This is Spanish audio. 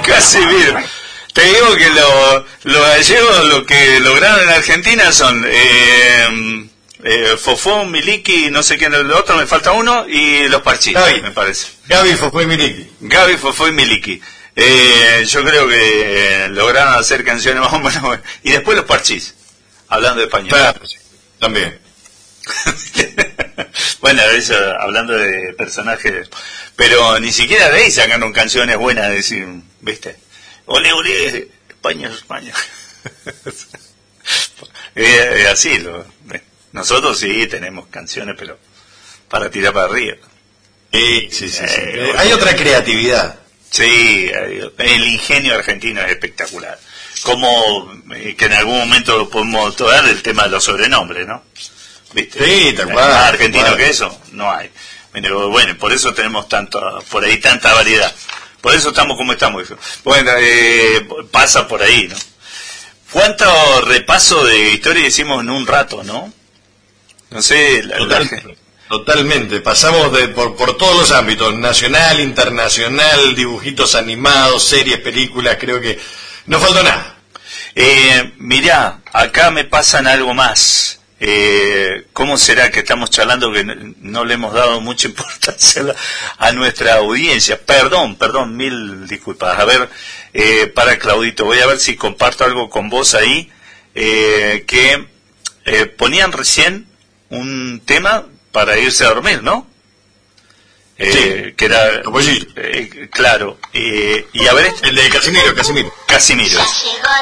Casimiro. Te digo que los gallegos lo que lograron en Argentina son Fofó, Miliki, no sé quién es el otro, me falta uno, y los Parchís, me parece. Gaby, Fofó y Miliki. Gaby, Fofó y Miliki. Yo creo que lograron hacer canciones más o menos. Y después los Parchís, hablando de español. Claro, sí, también. Bueno, eso, hablando de personajes, pero ni siquiera de ahí sacaron canciones buenas, decir, ¿viste? Olé, olé, España, España. Así, nosotros sí tenemos canciones, pero para tirar para arriba. Sí. Hay otra creatividad. Sí, el ingenio argentino es espectacular. Como que en algún momento lo podemos tocar el tema de los sobrenombres, ¿no? ¿Viste? Sí, tal cual. Más argentino que eso, no hay. Bueno, por eso tenemos por ahí tanta variedad. Por eso estamos como estamos. Bueno, pasa por ahí, ¿no? ¿Cuánto repaso de historia hicimos en un rato, no? No sé. Totalmente. Pasamos por todos los ámbitos, nacional, internacional, dibujitos animados, series, películas, creo que no faltó nada. Mirá, acá me pasan algo más. ¿Cómo será que estamos charlando que no le hemos dado mucha importancia a nuestra audiencia? Perdón, mil disculpas. A ver, para Claudito, voy a ver si comparto algo con vos ahí, que ponían recién un tema para irse a dormir, ¿no? Sí, que era Topollillo. Claro, y a ver, el de Casimiro. Casimiro.